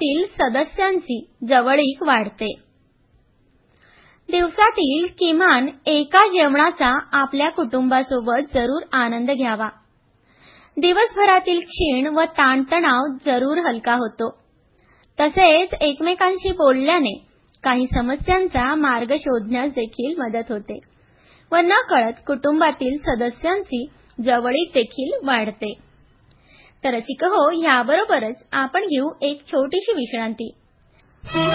कुटुंबातील सदस्यांची जवळीक वाढते. दिवसातील किमान एका जेवणाचा आपल्या कुटुंबासोबत जरूर आनंद घ्यावा. दिवसभरातील क्षीण व ताणतणाव जरूर हलका होतो. तसेच एकमेकांशी बोलल्याने काही समस्यांचा मार्ग शोधण्यास देखील मदत होते व नकळत कुटुंबातील सदस्यांची जवळीक देखील वाढते. तर रसिकहो, याबरोबरच आपण घेऊ एक छोटीशी विश्रांती.